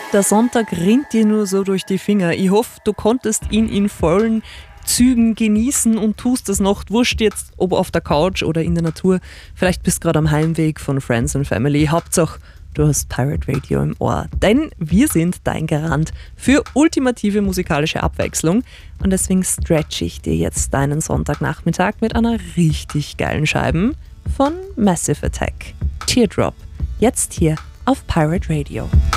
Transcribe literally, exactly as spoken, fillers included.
Der Sonntag rinnt dir nur so durch die Finger. Ich hoffe, du konntest ihn in vollen Zügen genießen und tust es noch. Wurscht jetzt, ob auf der Couch oder in der Natur. Vielleicht bist du gerade am Heimweg von Friends and Family. Hauptsache, du hast Pirate Radio im Ohr. Denn wir sind dein Garant für ultimative musikalische Abwechslung. Und deswegen stretch ich dir jetzt deinen Sonntagnachmittag mit einer richtig geilen Scheibe von Massive Attack. Teardrop. Jetzt hier auf Pirate Radio.